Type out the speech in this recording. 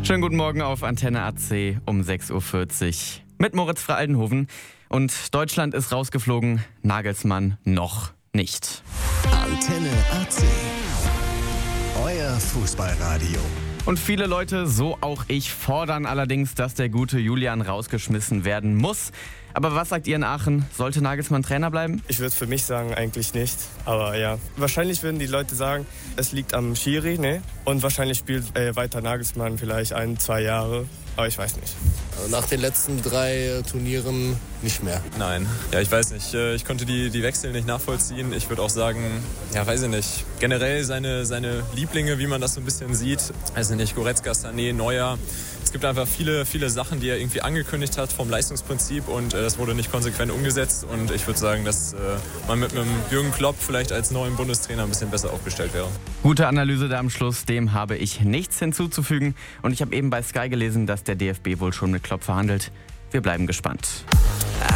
Schönen guten Morgen auf Antenne AC um 6.40 Uhr mit Moritz Frey-Aldenhoven. Und Deutschland ist rausgeflogen, Nagelsmann noch nicht. Antenne AC. Euer Fußballradio. Und viele Leute, so auch ich, fordern allerdings, dass der gute Julian rausgeschmissen werden muss. Aber was sagt ihr in Aachen? Sollte Nagelsmann Trainer bleiben? Ich würde für mich sagen, eigentlich nicht. Aber ja, wahrscheinlich würden die Leute sagen, es liegt am Schiri, ne? Und wahrscheinlich spielt weiter Nagelsmann vielleicht 1-2 Jahre. Aber ich weiß nicht. Nach den letzten 3 Turnieren nicht mehr. Nein, ja, ich weiß nicht. Ich konnte die Wechsel nicht nachvollziehen. Ich würde auch sagen, ja, weiß ich nicht. Generell seine Lieblinge, wie man das so ein bisschen sieht. Weiß ich nicht, Goretzka, Sané, Neuer. Es gibt einfach viele Sachen, die er irgendwie angekündigt hat vom Leistungsprinzip und das wurde nicht konsequent umgesetzt. Und ich würde sagen, dass man mit einem Jürgen Klopp vielleicht als neuen Bundestrainer ein bisschen besser aufgestellt wäre. Gute Analyse da am Schluss, dem habe ich nichts hinzuzufügen. Und ich habe eben bei Sky gelesen, dass der DFB wohl schon mit Klopp verhandelt. Wir bleiben gespannt.